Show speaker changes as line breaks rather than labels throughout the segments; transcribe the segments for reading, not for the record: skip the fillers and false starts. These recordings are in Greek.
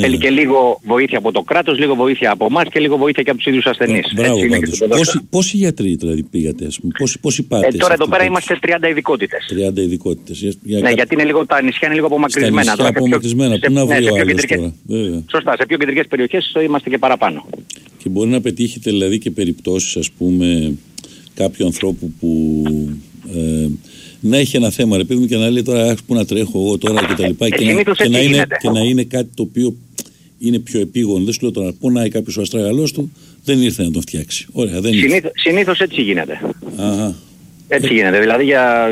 Θέλει και λίγο βοήθεια από το κράτος, λίγο βοήθεια από εμάς και λίγο βοήθεια και από τους ίδιους ασθενείς.
Μπράβο, πόσοι γιατροί δηλαδή πήγατε, ας πούμε, πόσοι πάτε?
Τώρα εδώ πέρα είμαστε 30 ειδικότητες.
30 ειδικότητες.
Ναι, γιατί είναι λίγο, τα νησιά είναι λίγο απομακρυσμένα.
Στα νησιά απομακρυσμένα, πού να βρει ο άλλος τώρα.
Σωστά, σε πιο κεντρικές περιοχές είμαστε και παραπάνω.
Και μπορεί να πετύχετε δηλαδή και περιπτώσεις, ας πούμε, κάποιου ανθρώπου που να έχει ένα θέμα, ρε παιδί μου, και να λέει τώρα πού να τρέχω εγώ τώρα και τα λοιπά, και να είναι κάτι το οποίο είναι πιο επίγον. Δεν σου λέω τώρα, πονάει κάποιος ο αστραγαλός του, δεν ήρθε να τον φτιάξει. Ωραία, δεν
συνήθως έτσι γίνεται.
Αχα.
Έτσι γίνεται. Δηλαδή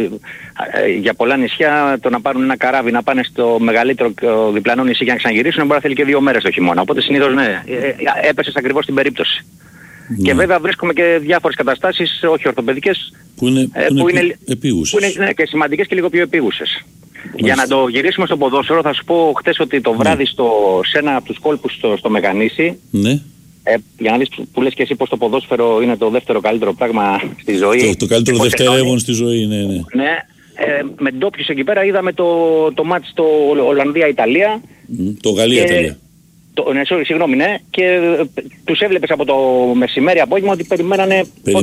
για πολλά νησιά το να πάρουν ένα καράβι να πάνε στο μεγαλύτερο διπλανό νησί για να ξαναγυρίσουν μπορεί να θέλει και 2 μέρες το χειμώνα. Οπότε συνήθως ναι, έπεσες ακριβώς στην περίπτωση. Ναι. Και βέβαια βρίσκουμε και διάφορες καταστάσεις, όχι ορθοπαιδικές,
που είναι επίγουσες.
Που είναι και σημαντικές και λίγο πιο επίγουσες. Για να το γυρίσουμε στο ποδόσφαιρο, θα σου πω χτες ότι το βράδυ σε ένα από τους κόλπους στο Μεγανήσι,
ναι.
Για να δεις που λες και εσύ πως το ποδόσφαιρο είναι το δεύτερο καλύτερο πράγμα στη ζωή.
Το καλύτερο δευτερεύον στη ζωή, ναι.
Ναι, με ντόπιους εκεί πέρα είδαμε το μάτς στο Ολλανδία-Ιταλία.
Το Γαλλία-Ιταλία.
Συγγνώμη, ναι, και τους έβλεπες από το μεσημέρι απόγευμα ότι περιμένανε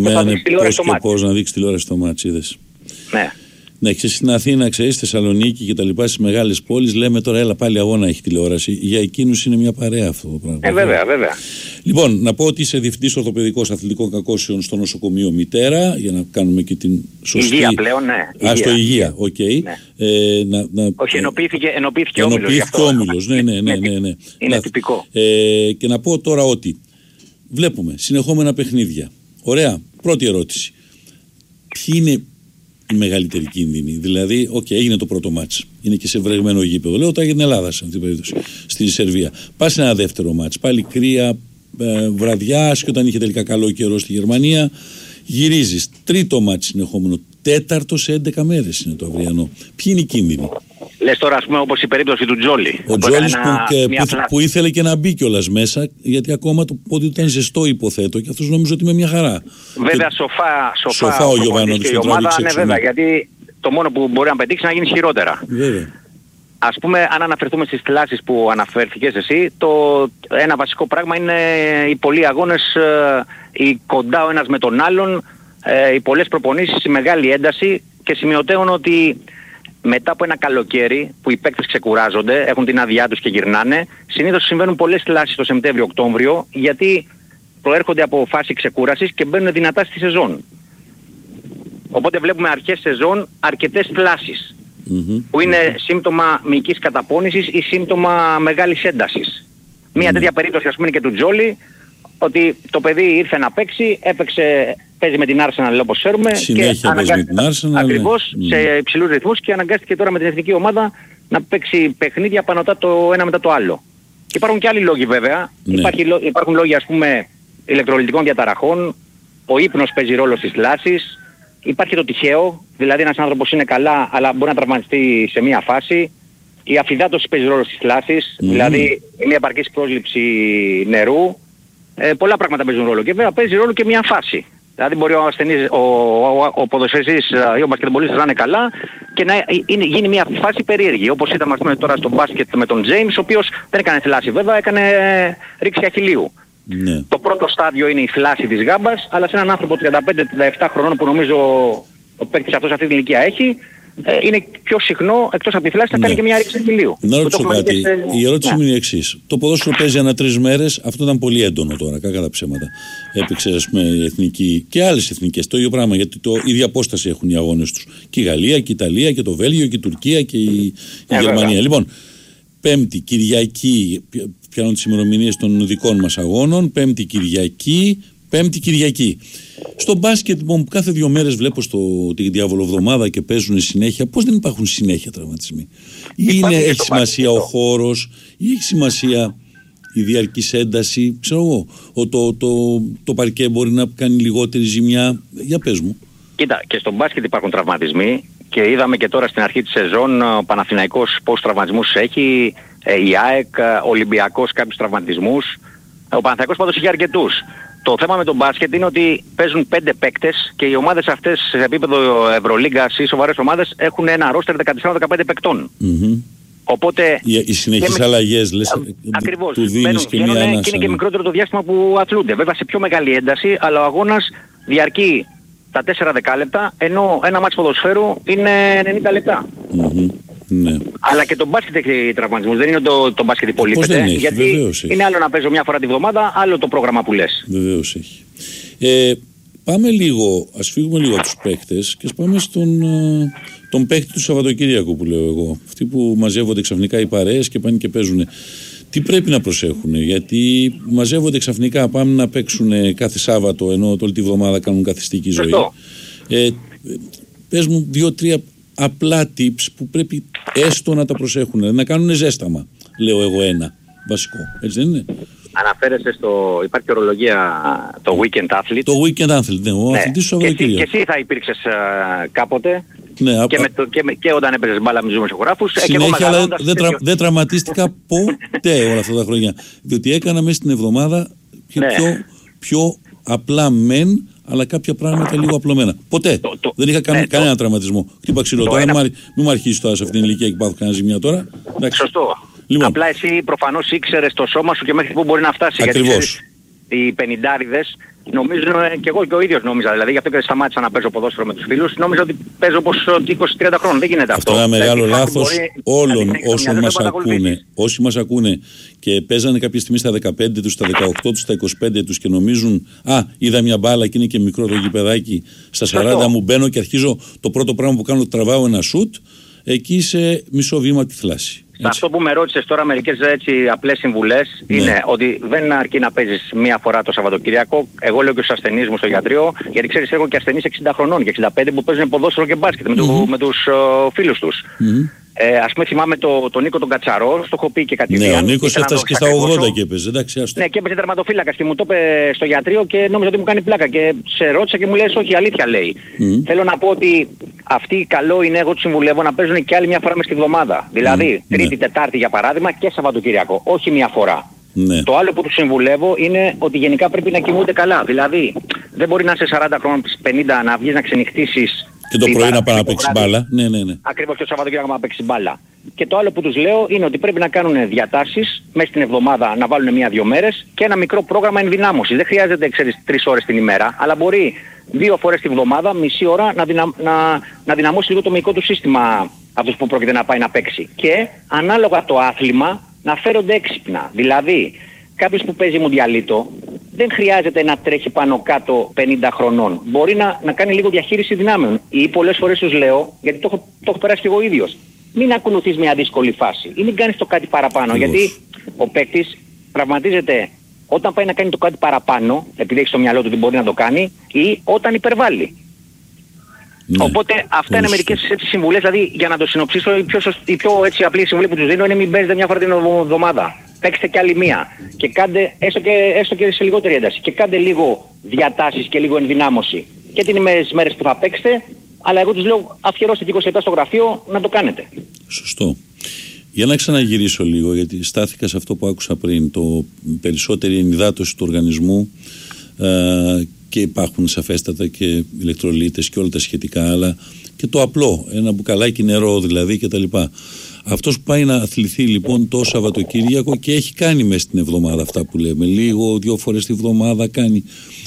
πώς να δείξει τηλεόραση το μάτς, είδες.
Ναι.
Ναι, ξέρεις, στην Αθήνα, ξέρεις, Θεσσαλονίκη και τα λοιπά, στις μεγάλες πόλεις, λέμε τώρα έλα πάλι αγώνα έχει τηλεόραση. Για εκείνους είναι μια παρέα αυτό το πράγμα.
Βέβαια.
Λοιπόν, να πω ότι είσαι διευθυντής ορθοπαιδικός αθλητικών κακώσεων στο νοσοκομείο Μητέρα, για να κάνουμε και την σωστή...
Υγεία πλέον, ναι.
Στο Υγεία, οκ.
Ναι. Όχι, ενοποιήθηκε ο
Όμιλος, ναι.
Είναι τυπικό.
Και να πω τώρα ότι βλέπουμε συνεχόμενα παιχνίδια. Ωραία, πρώτη ερώτηση. Ποιοι είναι η μεγαλύτερη κίνδυνη? Δηλαδή, έγινε το πρώτο μάτς. Είναι και σε βρεγμένο γήπεδο. Λέω τώρα για την Ελλάδα, σε αυτή την περίπτωση. Στη Σερβία. Πας σε ένα δεύτερο μάτς. Πάλι κρύα, βραδιά, και όταν είχε τελικά καλό καιρό στη Γερμανία. Γυρίζεις. Τρίτο μάτς συνεχόμενο. Τέταρτο σε 11 μέρες είναι το αυριανό. Ποιοι είναι οι κίνδυνοι?
Λες τώρα, ας πούμε, όπως η περίπτωση του Τζόλι.
Ο Τζόλις που ήθελε και να μπει κιόλας μέσα, γιατί ακόμα το πόδι ήταν ζεστό, υποθέτω, και αυτός νόμιζε ότι με μια χαρά.
Βέβαια, σοφά ο
Γιωβάνοβιτς
και η ομάδα, ναι, βέβαια, γιατί το μόνο που μπορεί να πετύχει να γίνει χειρότερα.
Βέβαια.
Ας πούμε, αν αναφερθούμε στις κλάσεις που αναφέρθηκες εσύ, ένα βασικό πράγμα είναι οι πολλοί αγώνες, οι κοντά ο ένας με τον άλλον, οι πολλές προπονήσεις, η μεγάλη ένταση, και σημειωτέων ότι μετά από ένα καλοκαίρι που οι παίκτες ξεκουράζονται, έχουν την άδειά τους και γυρνάνε, συνήθως συμβαίνουν πολλές κλάσεις το Σεπτέμβριο-Οκτώβριο, γιατί προέρχονται από φάση ξεκούρασης και μπαίνουν δυνατά στη σεζόν. Οπότε βλέπουμε αρχές σεζόν αρκετές κλάσεις, που είναι σύμπτωμα μυϊκής καταπώνησης ή σύμπτωμα μεγάλης έντασης. Μια τέτοια περίπτωση, ας πούμε, και του Τζόλι, ότι το παιδί ήρθε να παίξει, παίζει με την Arsenal όπως ξέρουμε,
συνέχεια παίζει με την Arsenal,
ακριβώς, σε υψηλούς ρυθμούς, και αναγκάστηκε τώρα με την εθνική ομάδα να παίξει παιχνίδια πανωτά το ένα μετά το άλλο. Και υπάρχουν και άλλοι λόγοι βέβαια. Ναι. Υπάρχουν λόγοι, ας πούμε, ηλεκτρολυτικών διαταραχών, ο ύπνος παίζει ρόλο στις κλάσεις, υπάρχει το τυχαίο, δηλαδή ένας άνθρωπος είναι καλά αλλά μπορεί να τραυματιστεί σε μία φάση, η αφυδάτωση παίζει ρόλο στις κλάσεις, δηλαδή μια επαρκής πρόσληψη νερού. Πολλά πράγματα παίζουν ρόλο, και βέβαια παίζει ρόλο και μια φάση. Δηλαδή μπορεί ο ασθενής, ο ποδοσφαιριστής ή ο μπασκετμπολίστας να είναι καλά και να γίνει μια φάση περίεργη. Όπως είδαμε, ας πούμε, τώρα στο μπάσκετ με τον James, ο οποίος δεν έκανε θλάση βέβαια, έκανε ρήξη αχιλλείου. Ναι. Το πρώτο στάδιο είναι η θλάση της γάμπας, αλλά σε έναν άνθρωπο 35-37 χρονών που νομίζω ο παίκτης αυτός αυτή την ηλικία έχει, είναι πιο συχνό, εκτός από τη θλάση, να κάνει και μια ρήξη αχιλλείου.
Να ρωτήσω κάτι. Η ερώτηση μου είναι η εξής. Το ποδόσφαιρο παίζει ανά 3 μέρες, αυτό ήταν πολύ έντονο τώρα, κακά τα ψέματα. Έπαιξε, ας πούμε, η εθνική και άλλες εθνικές το ίδιο πράγμα, γιατί η ίδια απόσταση έχουν οι αγώνες τους. Και η Γαλλία και η Ιταλία και το Βέλγιο και η Τουρκία και η Γερμανία. Λοιπόν, Πέμπτη, Κυριακή, πιάνω τις ημερομηνίες των δικών μας αγώνων, Πέμπτη, Κυριακή. Στο μπάσκετ, που κάθε 2 μέρες βλέπω τη διαβολοβδομάδα και παίζουν συνέχεια, πώς δεν υπάρχουν συνέχεια τραυματισμοί? Έχει σημασία ο χώρος, ή έχει σημασία η διαρκής ένταση? Ξέρω εγώ, το παρκέ μπορεί να κάνει λιγότερη ζημιά? Για πες μου.
Κοίτα, και στο μπάσκετ υπάρχουν τραυματισμοί, και είδαμε και τώρα στην αρχή της σεζόν ο Παναθηναϊκός πόσους τραυματισμούς έχει, η ΑΕΚ, ο Ολυμπιακός κάποιους τραυματισμούς. Ο Παναθηναϊκός πάντως είχε αρκετούς. Το θέμα με τον μπάσκετ είναι ότι παίζουν 5 παίκτες, και οι ομάδες αυτές σε επίπεδο Ευρωλίγκας ή σοβαρές ομάδες έχουν ένα ρόστερ 14-15 παικτών. Οπότε...
Οι συνεχείς αλλαγές, λες,
ακριβώς,
του δίνεις και μία ανάσα.
Και είναι και μικρότερο το διάστημα που αθλούνται. Βέβαια σε πιο μεγάλη ένταση, αλλά ο αγώνας διαρκεί τα 4 δεκάλεπτα, ενώ ένα μάτς ποδοσφαίρου είναι 90 λεπτά.
Ναι.
Αλλά και το μπάσκετ έχει τραυματισμούς, δεν είναι το μπάσκετ υπολείπεται. Γιατί είναι άλλο να παίζω μια φορά τη βδομάδα, άλλο το πρόγραμμα που λες.
Βεβαίως έχει. Πάμε λίγο, ας φύγουμε λίγο από τους παίκτες και ας πάμε τον παίκτη του Σαββατοκύριακου που λέω εγώ. Αυτοί που μαζεύονται ξαφνικά οι παρέες και πάνε και παίζουν. Τι πρέπει να προσέχουν, γιατί μαζεύονται ξαφνικά, πάμε να παίξουν κάθε Σάββατο, ενώ όλη τη βδομάδα κάνουν καθιστική ζωή. Πες μου 2-3 απλά tips που πρέπει έστω να τα προσέχουν, να κάνουν ζέσταμα, λέω εγώ ένα βασικό, έτσι δεν είναι?
Αναφέρεσαι υπάρχει ορολογία το weekend athlete.
Το weekend athlete, ναι, ο αθλητής του Σαββατοκύριακου.
Και εσύ θα υπήρξες κάποτε.
Ναι,
και όταν έπαιζες μπάλα με τους δημοσιογράφους.
Συνέχεια, αλλά δεν τραυματίστηκα ποτέ όλα αυτά τα χρόνια. Διότι έκανα μέσα στην εβδομάδα πιο απλά μεν, αλλά κάποια πράγματα λίγο απλωμένα. Ποτέ. Δεν είχα κανένα τραυματισμό. Χτύπα ξύλο τώρα, μην μου αρχίσει τώρα σε αυτήν την ηλικία και πάθω κανένα ζημιά τώρα.
Σωστό. Λοιπόν. Απλά εσύ προφανώς ήξερες το σώμα σου και μέχρι πού μπορεί να φτάσει.
Ακριβώς.
Γιατί οι πενηντάριδες νομίζουν, και εγώ και ο ίδιος νόμιζα, δηλαδή γι' αυτό και σταμάτησα να παίζω ποδόσφαιρο με τους φίλους, νόμιζα ότι παίζω όπως 20-30 χρόνων. Δεν γίνεται αυτό.
Αυτό είναι ένα μεγάλο λάθος όλων όσων μας ακούνε. Όσοι μας ακούνε και παίζανε κάποια στιγμή στα 15 τους, στα 18 τους, στα 25 τους και νομίζουν είδα μια μπάλα και είναι και μικρό το γηπεδάκι, στα 40 μου μπαίνω και αρχίζω το πρώτο πράγμα που κάνω, τραβάω ένα σουτ, εκεί σε μισό βήμα από τη θλάση.
Σε αυτό που με ρώτησες τώρα, μερικές απλές συμβουλές είναι ότι δεν αρκεί να παίζεις μία φορά το Σαββατοκυριακό. Εγώ λέω και στους ασθενείς μου στο γιατρείο, γιατί ξέρεις έχω και ασθενείς 60 χρονών και 65 που παίζουν ποδόσφαιρο και μπάσκετ με τους φίλους τους. Ας πούμε θυμάμαι τον Νίκο τον Κατσαρό, το έχω πει και κάτι.
Ναι, ο Νίκος έφτασε και στα 80 και έπαιζε, εντάξει, άστο.
Ναι, και έπαιζε τερματοφύλακας και μου το είπε στο γιατρείο και νόμιζα ότι μου κάνει πλάκα και σε ρώτησα και μου λες όχι, αλήθεια λέει. Θέλω να πω ότι αυτοί καλό είναι, εγώ τους συμβουλεύω να παίζουν και άλλη μια φορά μες τη βδομάδα. Δηλαδή Τρίτη, Τετάρτη για παράδειγμα και Σαββατοκυριακό, όχι μια φορά. Ναι. Το άλλο που τους συμβουλεύω είναι ότι γενικά πρέπει να κοιμούνται καλά. Δηλαδή δεν μπορεί να είσαι 40 χρόνων, 50 να βγεις να ξενυχτήσεις.
Και το πρωί να πάει να παίξει μπάλα. Ναι.
Ακριβώς, και το Σαββατοκύριακο να παίξει μπάλα. Και το άλλο που τους λέω είναι ότι πρέπει να κάνουν διατάσεις μέσα στην εβδομάδα, να βάλουν 1-2 μέρες και ένα μικρό πρόγραμμα ενδυνάμωσης. Δεν χρειάζεται, 3 ώρες την ημέρα, αλλά μπορεί 2 φορές την εβδομάδα, μισή ώρα να δυναμώσει λίγο το μυϊκό του σύστημα αυτός που πρόκειται να πάει να παίξει. Και ανάλογα το άθλημα να φέρονται έξυπνα. Δηλαδή, κάποιος που παίζει μουντιαλίτο δεν χρειάζεται να τρέχει πάνω κάτω 50 χρονών. Μπορεί να κάνει λίγο διαχείριση δυνάμεων. Ή πολλές φορές τους λέω, γιατί το έχω περάσει και εγώ ίδιος, μην ακολουθείς μια δύσκολη φάση ή μην κάνεις το κάτι παραπάνω. Γιατί ο παίκτης τραυματίζεται όταν πάει να κάνει το κάτι παραπάνω, επειδή έχει στο μυαλό του ότι μπορεί να το κάνει, ή όταν υπερβάλλει. Ναι, οπότε αυτά είναι μερικές συμβουλές, δηλαδή για να το συνοψίσω, η πιο έτσι απλή συμβουλή που τους δίνω είναι μην παίζετε μια φορά την εβδομάδα. Παίξτε και άλλη μία και κάντε έστω και σε λιγότερη ένταση και κάντε λίγο διατάσεις και λίγο ενδυνάμωση και τις μέρες που θα παίξετε, αλλά εγώ τους λέω αφιερώστε και 27 στο γραφείο να το κάνετε. Σωστό.
Για να ξαναγυρίσω λίγο, γιατί στάθηκα σε αυτό που άκουσα πριν, το περισσότερη ενυδάτωση του οργανισμού και υπάρχουν σαφέστατα και ηλεκτρολίτες και όλα τα σχετικά, αλλά και το απλό, ένα μπουκαλάκι νερό δηλαδή κτλ. Αυτός που πάει να αθληθεί λοιπόν το Σαββατοκύριακο και έχει κάνει μέσα στην εβδομάδα αυτά που λέμε, λίγο, 2 φορές τη εβδομάδα κάνει,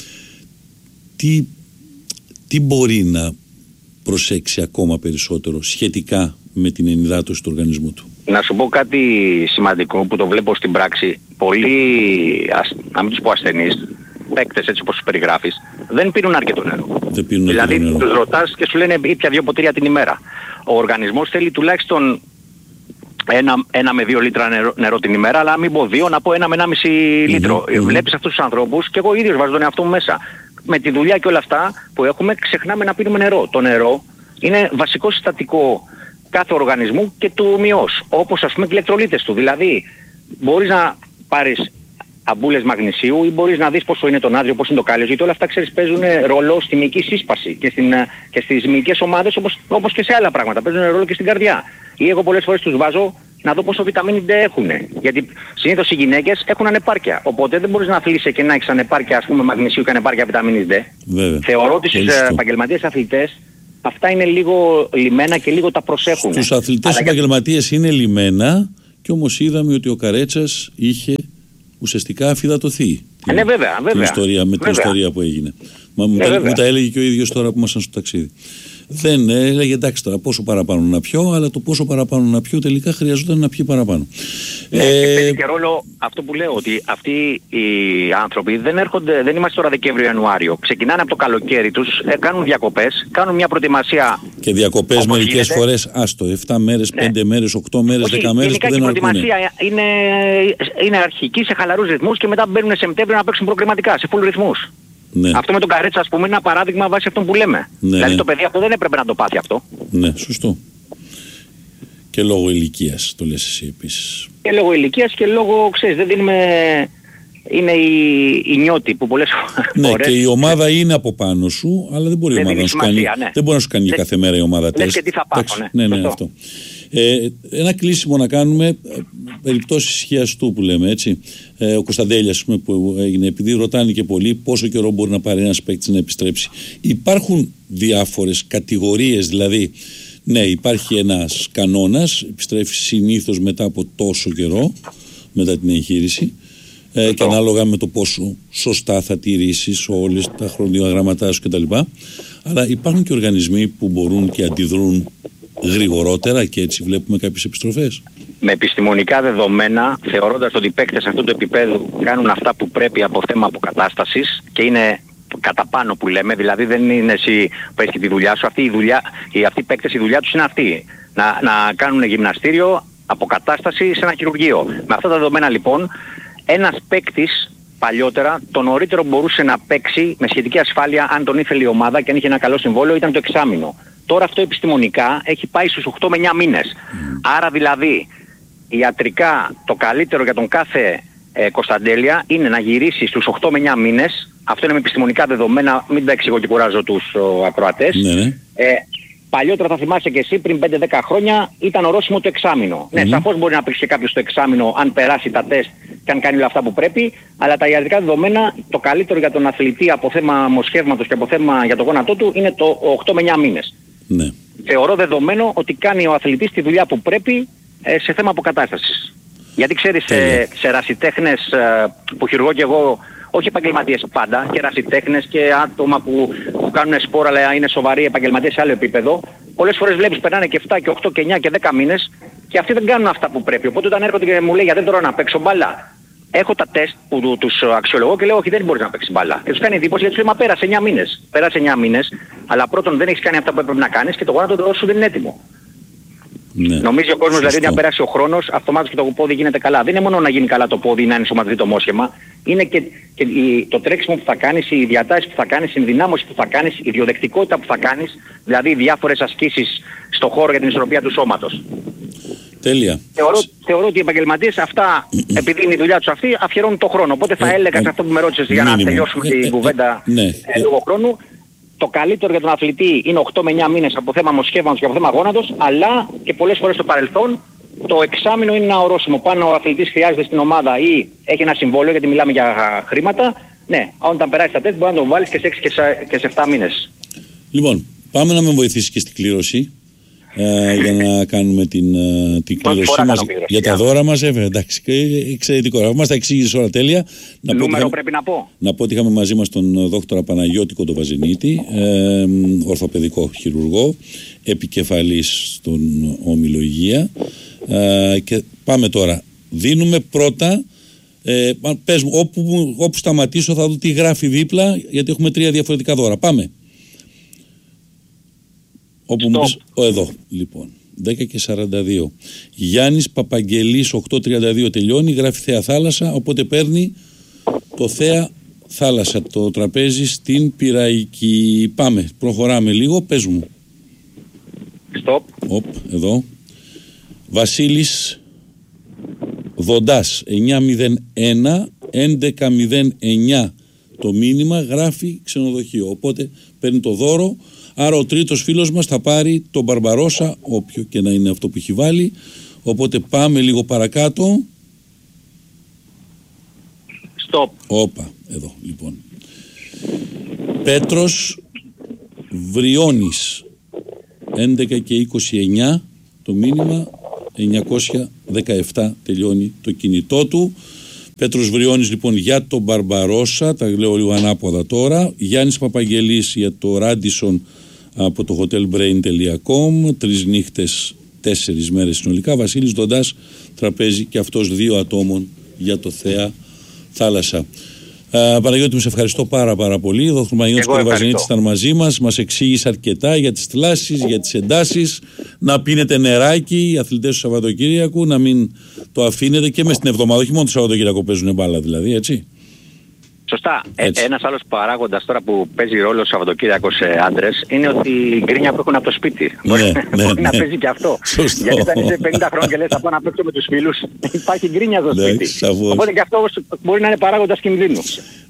τι μπορεί να προσέξει ακόμα περισσότερο σχετικά με την ενυδάτωση του οργανισμού του?
Να σου πω κάτι σημαντικό που το βλέπω στην πράξη. Πολλοί, να μην τους πω ασθενείς, παίκτες έτσι όπως τους περιγράφεις, δεν πίνουν αρκετό νερό. Δηλαδή τους ρωτάς και σου λένε ήπια 2 ποτήρια την ημέρα. Ο οργανισμός θέλει τουλάχιστον 1 με 2 λίτρα νερό την ημέρα, αλλά μην πω 2, να πω 1 με 1,5 λίτρο. Βλέπεις αυτούς τους ανθρώπους και εγώ ίδιος βάζω τον εαυτό μου μέσα. Με τη δουλειά και όλα αυτά που έχουμε ξεχνάμε να πίνουμε νερό. Το νερό είναι βασικό συστατικό κάθε οργανισμού και του ομοιός, όπως ας πούμε και οι ηλεκτρολίτες του. Δηλαδή μπορείς να πάρεις αμπούλες μαγνησίου ή μπορείς να δεις πόσο είναι το νάτριο, πόσο είναι το κάλιος, γιατί όλα αυτά ξέρεις παίζουν ρόλο στη μυϊκή σύσπαση και στις μυϊκές ομάδες όπως και σε άλλα πράγματα. Παίζουν ρόλο και στην καρδιά. Ή εγώ πολλές φορές τους βάζω να δω πόσο βιταμίνη D έχουν. Γιατί συνήθως οι γυναίκες έχουν ανεπάρκεια. Οπότε δεν μπορείς να αθλείσαι και να έχεις ανεπάρκεια ας πούμε μαγνησίου και ανεπάρκεια βιταμίνης D. Βέβαια. Θεωρώ ότι στους επαγγελματίες αθλητές αυτά είναι λίγο λιμένα και λίγο τα προσέχουν.
Στους αθλητές επαγγελματίες είναι λιμένα, και όμως είδαμε ότι ο Καρέτσας είχε ουσιαστικά αφυδατωθεί.
Ναι, βέβαια.
Την ιστορία που έγινε. Μου τα έλεγε και ο ίδιος τώρα που ήμασταν στο ταξίδι. Δεν έλεγε εντάξει τώρα πόσο παραπάνω να πιω, αλλά το πόσο παραπάνω να πιω τελικά χρειαζόταν να πιει παραπάνω.
Και παίζει και ρόλο αυτό που λέω, ότι αυτοί οι άνθρωποι δεν είμαστε τώρα Δεκέμβριο-Ιανουάριο. Ξεκινάνε από το καλοκαίρι τους, κάνουν διακοπές, κάνουν μια προετοιμασία.
Και διακοπές μερικές φορές, 7 μέρες, 5 μέρες, 8 μέρες, 10 μέρες που δεν αρκούν.
Η προετοιμασία είναι αρχική σε χαλαρούς ρυθμούς και μετά μπαίνουν Σεπτέμβριο να παίξουν προγραμματικά, σε full ρυθμούς. Ναι. Αυτό με τον Καρέτσα, ας πούμε, είναι ένα παράδειγμα βάσει αυτών που λέμε. Ναι, δηλαδή το παιδί αυτό δεν έπρεπε να το πάθει αυτό.
Ναι, σωστό. Και λόγω ηλικίας, το λες εσύ επίσης.
Και λόγω ηλικίας και λόγω, ξέρεις, δεν δίνουμε... Είναι οι νιώτοι που πολλές φορές...
Ναι, και η ομάδα είναι από πάνω σου, αλλά δεν μπορεί η ομάδα να σου κάνει... Ναι. Δεν μπορεί να σου κάνει κάθε μέρα η ομάδα τεστ.
Λες και τι θα πάθω,
ναι, αυτό. Ένα κλείσιμο να κάνουμε, περιπτώσεις χιαστού που λέμε, έτσι. Ο Κωνσταντέλιας που έγινε, επειδή ρωτάνε και πολλοί πόσο καιρό μπορεί να πάρει ένας παίκτης να επιστρέψει. Υπάρχουν διάφορες κατηγορίες, δηλαδή ναι, υπάρχει ένας κανόνας, επιστρέφει συνήθως μετά από τόσο καιρό, μετά την εγχείρηση, και ανάλογα με το πόσο σωστά θα τηρήσεις όλες τα χρονοδιαγραμματά σου κτλ. Αλλά υπάρχουν και οργανισμοί που μπορούν και αντιδρούν γρηγορότερα και έτσι βλέπουμε κάποιες επιστροφές.
Με επιστημονικά δεδομένα, θεωρώντας ότι οι παίκτες αυτού του επίπεδου κάνουν αυτά που πρέπει από θέμα αποκατάστασης και είναι κατά πάνω που λέμε, δηλαδή δεν είναι εσύ που έχεις τη δουλειά σου, αυτοί οι παίκτες η δουλειά τους είναι αυτή. Να κάνουν γυμναστήριο, αποκατάσταση σε ένα χειρουργείο. Με αυτά τα δεδομένα λοιπόν, ένας παίκτης παλιότερα το νωρίτερο μπορούσε να παίξει με σχετική ασφάλεια αν τον ήθελε η ομάδα και αν είχε ένα καλό συμβόλαιο ήταν το εξάμηνο. Τώρα αυτό επιστημονικά έχει πάει στους 8 με 9 μήνες. Άρα δηλαδή ιατρικά το καλύτερο για τον κάθε Κωνσταντέλια είναι να γυρίσει στους 8 με 9 μήνες. Αυτό είναι με επιστημονικά δεδομένα, μην τα εξηγώ και κουράζω τους ακροατές.
Ναι.
Παλιότερα θα θυμάσαι και εσύ πριν 5-10 χρόνια ήταν ορόσημο το εξάμηνο. Ναι, σαφώς μπορεί να παίξει και κάποιος το εξάμηνο αν περάσει τα τεστ και αν κάνει όλα αυτά που πρέπει, αλλά τα ιατρικά δεδομένα το καλύτερο για τον αθλητή από θέμα μοσχεύματος και από θέμα για το γόνατό του είναι το 8 με 9 μήνες.
Ναι.
Θεωρώ δεδομένο ότι κάνει ο αθλητής τη δουλειά που πρέπει σε θέμα αποκατάστασης. Γιατί ξέρεις, σε ερασιτέχνες που χειρουργώ και εγώ, όχι επαγγελματίες πάντα, και ερασιτέχνες και άτομα που κάνουν σπορ αλλά είναι σοβαροί επαγγελματίες σε άλλο επίπεδο, πολλές φορές βλέπεις περνάνε και 7 και 8 και 9 και 10 μήνες και αυτοί δεν κάνουν αυτά που πρέπει. Οπότε όταν έρχονται και μου λέει γιατί δεν μπορώ να παίξω μπάλα, έχω τα τεστ που τους αξιολογώ και λέω όχι δεν μπορείς να παίξεις μπάλα. Και τους κάνει εντύπωση γιατί τους λέει μα πέρασε 9 μήνες. Πέρασε 9 μήνες, αλλά πρώτον δεν έχεις κάνει αυτά που έπρεπε να κάνεις και το γόνατο σου δεν είναι έτοιμο. Ναι. Νομίζει ο κόσμος δηλαδή ότι αν πέρασε ο χρόνος αυτομάτως και το πόδι γίνεται καλά. Δεν είναι μόνο να γίνει καλά το πόδι να ενσωματωθεί το μόσχεμα, είναι και το τρέξιμο που θα κάνεις, οι διατάσεις που θα κάνεις, η ενδυνάμωση που θα κάνεις, η διοδεκτικότητα που θα κάνεις, δηλαδή διάφορες ασκήσεις στο χώρο για την ισορροπία του σώματος.
Τέλεια.
Θεωρώ ότι οι επαγγελματίες αυτά, επειδή είναι η δουλειά τους αυτή, αφιερώνουν το χρόνο. Οπότε θα έλεγα σε αυτό που με ρώτησες για να τελειώσουμε την κουβέντα λόγω χρόνου. Το καλύτερο για τον αθλητή είναι 8 με 9 μήνες από θέμα μοσχεύματος και από θέμα γόνατος, αλλά και πολλές φορές στο παρελθόν το εξάμηνο είναι ένα ορόσημο. Πάνω ο αθλητής χρειάζεται στην ομάδα ή έχει ένα συμβόλαιο, γιατί μιλάμε για χρήματα. Ναι, όταν περάσει τα τεστ μπορεί να τον βάλεις και σε 6 και σε 7 μήνες.
Λοιπόν, πάμε να με βοηθήσεις και στην κλήρωση. Για να κάνουμε την κλήρωσή μας για τα δώρα μας. Εντάξει, εξαιρετικό. Μας τα εξήγησε όλα τέλεια.
Νούμερο πρέπει να πω.
Να πω ότι είχαμε μαζί μας τον δόκτωρα Παναγιώτη Κοντοβαζινίτη, ορθοπαιδικό χειρουργό, επικεφαλής στον Όμιλο Υγεία. Και πάμε τώρα. Δίνουμε πρώτα. Πες μου, όπου σταματήσω θα δω τι γράφει δίπλα, γιατί έχουμε 3 διαφορετικά δώρα. Πάμε. Όπου μου πεις, εδώ, λοιπόν, 10 και 42. Γιάννης Παπαγγελής, 8.32 τελειώνει, γράφει Θέα Θάλασσα, οπότε παίρνει το Θέα Θάλασσα, το τραπέζι στην Πειραϊκή. Πάμε, προχωράμε λίγο, πες μου.
Stop.
Εδώ. Βασίλης Δοντάς, 9.01, 11.09 το μήνυμα, γράφει ξενοδοχείο, οπότε παίρνει το δώρο. Άρα ο τρίτος φίλος μας θα πάρει τον Μπαρμπαρόσα, όποιο και να είναι αυτό που έχει βάλει. Οπότε πάμε λίγο παρακάτω.
Stop.
Όπα, εδώ λοιπόν. Πέτρος Βριώνης, 11 και 29 το μήνυμα, 917 τελειώνει το κινητό του. Πέτρος Βριώνης λοιπόν για τον Μπαρμπαρόσα, τα λέω λίγο ανάποδα τώρα. Γιάννης Παπαγγελής για το Ράντισον από το hotelbrain.com, 3 νύχτες 4 μέρες συνολικά. Βασίλης Δοντάς, τραπέζι και αυτός 2 ατόμων για το Θέα Θάλασσα. Παναγιώτη, μου σε ευχαριστώ πάρα πολύ. Ο Δ. Παναγιώτης Κορβαζανίτης ήταν μαζί μας. Μας εξήγησε αρκετά για τις θλάσσεις, για τις εντάσεις. Να πίνετε νεράκι οι αθλητές του Σαββατοκύριακου, να μην το αφήνετε και μες στην εβδομάδα. Όχι μόνο το Σαββατοκύριακο παίζουν μπάλα δηλαδή, έτσι.
Σωστά. Ένας άλλος παράγοντας τώρα που παίζει ρόλο Σαββατοκύριακο σε άντρες είναι ότι η γκρίνια που έχουν από το σπίτι. Μπορεί να παίζει και αυτό.
Σωστό.
Γιατί όταν είσαι 50 χρόνια και λες θα πάω να παίξω με τους φίλους, υπάρχει γκρίνια στο σπίτι. Οπότε και αυτό μπορεί να είναι παράγοντας κινδύνου.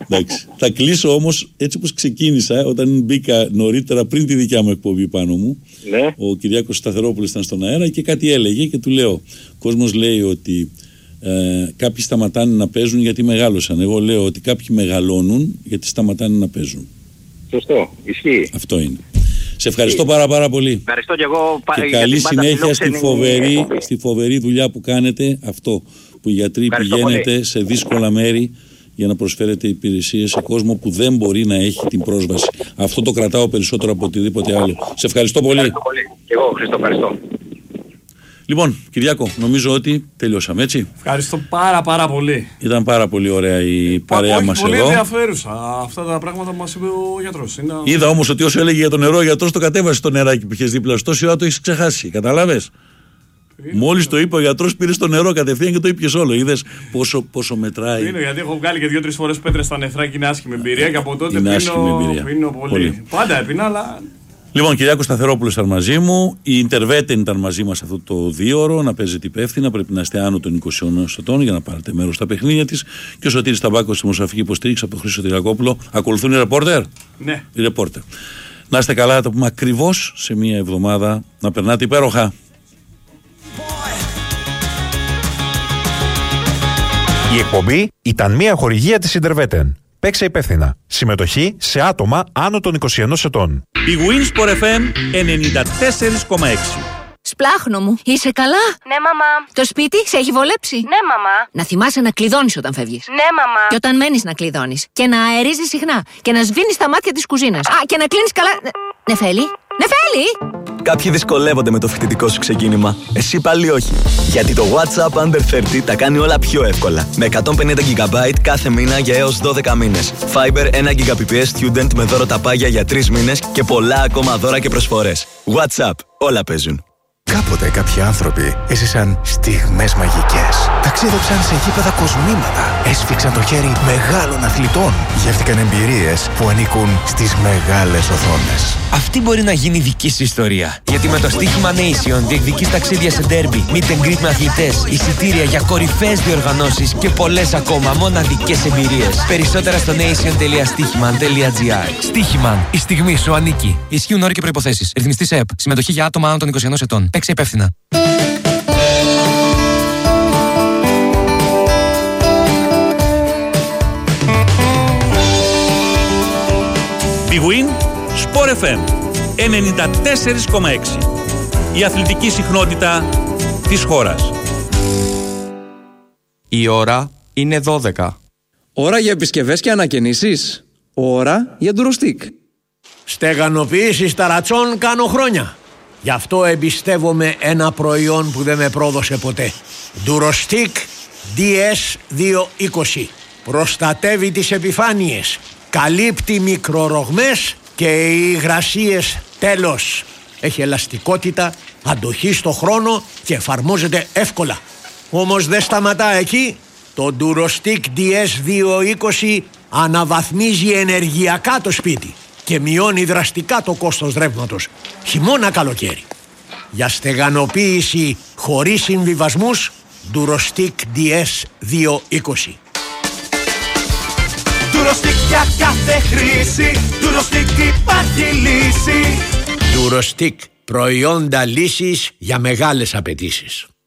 Θα κλείσω όμως έτσι όπως ξεκίνησα, όταν μπήκα νωρίτερα πριν τη δικιά μου εκπομπή πάνω μου. Ναι. Ο Κυριάκος Σταθερόπουλος ήταν στον αέρα και κάτι έλεγε και του λέω, ο κόσμος λέει ότι κάποιοι σταματάνε να παίζουν γιατί μεγάλωσαν. Εγώ λέω ότι κάποιοι μεγαλώνουν γιατί σταματάνε να παίζουν.
Σωστό, ισχύει.
Αυτό είναι. Σε ευχαριστώ πάρα πολύ.
Ευχαριστώ και εγώ.
Και καλή συνέχεια στη φοβερή δουλειά που κάνετε. Αυτό που οι γιατροί πηγαίνετε σε δύσκολα μέρη για να προσφέρετε υπηρεσίες σε κόσμο που δεν μπορεί να έχει την πρόσβαση. Αυτό το κρατάω περισσότερο από οτιδήποτε άλλο. Σε ευχαριστώ πολύ.
Ευχαριστώ πολύ. Και εγώ, Χριστό, ευχαριστώ.
Λοιπόν, Κυριάκο, νομίζω ότι τελειώσαμε, έτσι.
Ευχαριστώ πάρα πολύ.
Ήταν πάρα πολύ ωραία η παρέα μας εδώ.
Πολύ ενδιαφέρουσα αυτά τα πράγματα που μας είπε ο γιατρός.
Είδα όμως ότι όσο έλεγε για το νερό, ο γιατρός το κατέβασε το νεράκι που είχες δίπλα. Τόση ώρα το έχεις ξεχάσει. Καταλάβες. Μόλις το είπε ο γιατρός, πήρε το νερό κατευθείαν και το ήπιες όλο. Είδες πόσο μετράει.
Είναι, γιατί έχω βγάλει και 2-3 φορές πέτρες στα νεφρά και είναι άσχημη εμπειρία και από τότε πίνω πολύ. Πάντα έπινα, αλλά.
Λοιπόν, Κυριάκος Σταθερόπουλος ήταν μαζί μου. Η Interveten ήταν μαζί μας αυτό το 2ωρο. Να παίζετε υπεύθυνα. Πρέπει να είστε άνω των 21 ετών για να πάρετε μέρος στα παιχνίδια της. Και ο Σωτήρης Ταμπάκος στη δημοσιογραφική υποστήριξη από τον Χρήστο Τυρακόπουλο. Ακολουθούν οι ρεπόρτερ.
Ναι.
Οι ρεπόρτερ. Να είστε καλά, θα τα πούμε ακριβώς σε μία εβδομάδα. Να περνάτε υπέροχα.
Η εκπομπή ήταν μία χορηγία της Interveten. Παίξε υπεύθυνα. Συμμετοχή σε άτομα άνω των 21 ετών.
Η Winsport FM 94,6.
Σπλάχνο μου, είσαι καλά?
Ναι, μαμά.
Το σπίτι σε έχει βολέψει?
Ναι, μαμά.
Να θυμάσαι να κλειδώνεις όταν φεύγεις.
Ναι, μαμά.
Και όταν μένεις να κλειδώνεις. Και να αερίζεις συχνά. Και να σβήνεις τα μάτια της κουζίνας. Α, και να κλείνεις καλά. Νεφέλη! Νεφέλη!
Κάποιοι δυσκολεύονται με το φοιτητικό σου ξεκίνημα. Εσύ πάλι όχι. Γιατί το WhatsApp Under 30 τα κάνει όλα πιο εύκολα. Με 150 GB κάθε μήνα για έως 12 μήνες. Fiber 1 Gbps Student με δώρο τα πάγια για 3 μήνες και πολλά ακόμα δώρα και προσφορές. WhatsApp. Όλα παίζουν.
Κάποτε κάποιοι άνθρωποι έζησαν στιγμές μαγικές. Ταξίδεψαν σε γήπεδα κοσμήματα. Έσφιξαν το χέρι μεγάλων αθλητών. Γεύτηκαν εμπειρίες που ανήκουν στις μεγάλες οθόνες.
Αυτή μπορεί να γίνει δική σου ιστορία. Γιατί με το στοίχημα Nation διεκδικείς ταξίδια σε ντέρμπι, meet and greet με αθλητές, εισιτήρια για κορυφαίες διοργανώσεις και πολλές ακόμα μοναδικές εμπειρίες. Περισσότερα στο nation.stichiman.gr. Στοίχημαν. Η στιγμή σου ανήκει. Ισχύουν όροι και προϋποθέσεις. Ρυθμιστή σε ΕΠ. Συμμετοχή για άτομα άνω των 21 ετών. Παίξε υπεύθυνα.
Big Win Sport FM 94,6. Η αθλητική συχνότητα της χώρας.
Η ώρα είναι 12. Ώρα για επισκευές και ανακαινήσεις. Ώρα για ντουροστίκ.
Στεγανοποιήσεις ταρατσών κάνω χρόνια. Γι' αυτό εμπιστεύομαι ένα προϊόν που δεν με πρόδωσε ποτέ. Ντουροστίκ DS220. Προστατεύει τις επιφάνειες. Καλύπτει μικρορογμές και οι υγρασίες τέλος. Έχει ελαστικότητα, αντοχή στο χρόνο και εφαρμόζεται εύκολα. Όμως δεν σταματά εκεί. Το Durostick DS220 αναβαθμίζει ενεργειακά το σπίτι και μειώνει δραστικά το κόστος ρεύματος, χειμώνα καλοκαίρι. Για στεγανοποίηση χωρίς συμβιβασμούς, Durostick DS220.
Durostick για κάθε χρήση, Durostick υπάρχει λύση.
Durostick, προϊόντα λύσης για μεγάλες απαιτήσεις.